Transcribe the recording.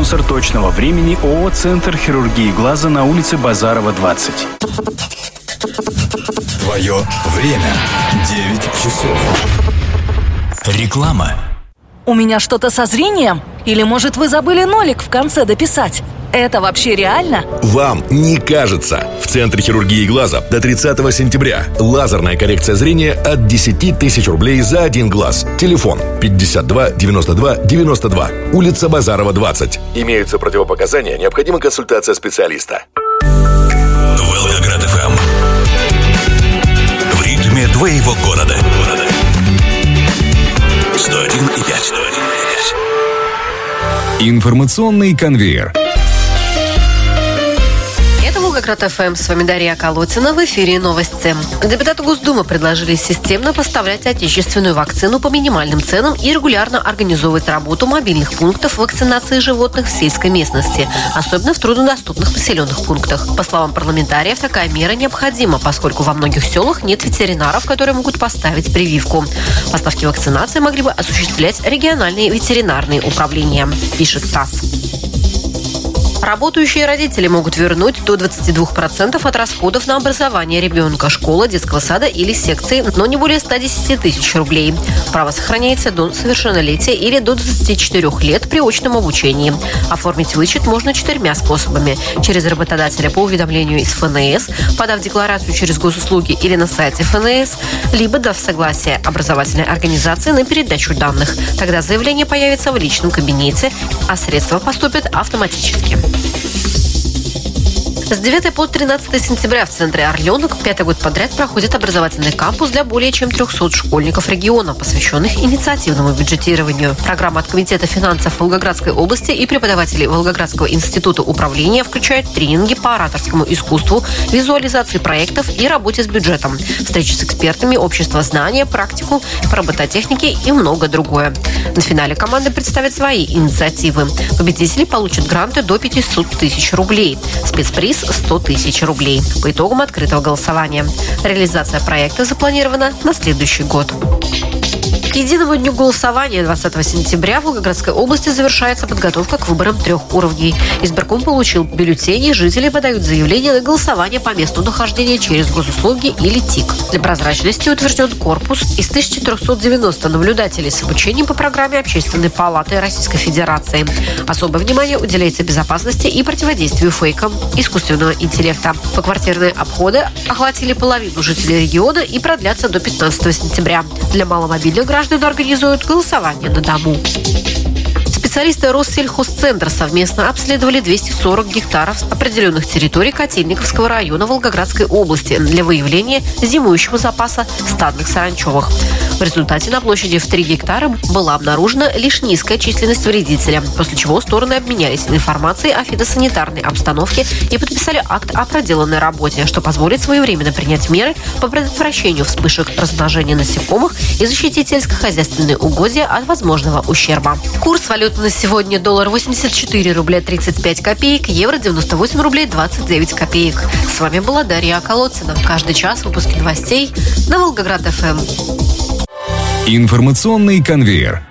Спонсор точного времени ООО «Центр хирургии глаза» на улице Базарова, 20. Твое время. 9 часов. Реклама. У меня что-то со зрением? Или, может, вы забыли нолик в конце дописать? Это вообще реально? Вам не кажется. В Центре хирургии глаза до 30 сентября. Лазерная коррекция зрения от 10 тысяч рублей за один глаз. Телефон 52 92 92. Улица Базарова, 20. Имеются противопоказания, необходима консультация специалиста. Волгоград ФМ. В ритме твоего города. 101,5. Информационный конвейер. Волгоград ФМ, с вами Дарья Колотина. В эфире новости. Депутаты Госдумы предложили системно поставлять отечественную вакцину по минимальным ценам и регулярно организовывать работу мобильных пунктов вакцинации животных в сельской местности, особенно в труднодоступных населенных пунктах. По словам парламентариев, такая мера необходима, поскольку во многих селах нет ветеринаров, которые могут поставить прививку. Поставки вакцинации могли бы осуществлять региональные ветеринарные управления, пишет ТАСС. Работающие родители могут вернуть до 22% от расходов на образование ребенка, школа, детского сада или секции, но не более 110 тысяч рублей. Право сохраняется до совершеннолетия или до 24 лет при очном обучении. Оформить вычет можно 4 способами. Через работодателя по уведомлению из ФНС, подав декларацию через госуслуги или на сайте ФНС, либо дав согласие образовательной организации на передачу данных. Тогда заявление появится в личном кабинете, а средства поступят автоматически. С 9 по 13 сентября в центре «Орленок» 5-й год подряд проходит образовательный кампус для более чем 300 школьников региона, посвященных инициативному бюджетированию. Программа от Комитета финансов Волгоградской области и преподавателей Волгоградского института управления включает тренинги по ораторскому искусству, визуализации проектов и работе с бюджетом, встречи с экспертами, общество знания, практику по робототехнике и многое другое. На финале команды представят свои инициативы. Победители получат гранты до 500 тысяч рублей. Спецприз 100 тысяч рублей по итогам открытого голосования. Реализация проекта запланирована на следующий год. К единому дню голосования 20 сентября в Волгоградской области завершается подготовка к выборам 3 уровней. Избирком получил бюллетени, жители подают заявление на голосование по месту нахождения через госуслуги или ТИК. Для прозрачности утвержден корпус из 1490 наблюдателей с обучением по программе Общественной палаты Российской Федерации. Особое внимание уделяется безопасности и противодействию фейкам искусственного интеллекта. Поквартирные обходы охватили половину жителей региона и продлятся до 15 сентября. Для маломобильных граждан организуют голосование на дому. Специалисты Россельхозцентра совместно обследовали 240 гектаров определенных территорий Котельниковского района Волгоградской области для выявления зимующего запаса стадных саранчевых. В результате на площади в 3 гектара была обнаружена лишь низкая численность вредителя, после чего стороны обменялись информацией о фитосанитарной обстановке и подписали акт о проделанной работе, что позволит своевременно принять меры по предотвращению вспышек размножения насекомых и защитить сельскохозяйственные угодья от возможного ущерба. Курс валют на сегодня: доллар 84 рубля 35 копеек, евро 98 рублей 29 копеек. С вами была Дарья Колотина. Каждый час выпуски новостей на Волгоград ФМ. Информационный конвейер.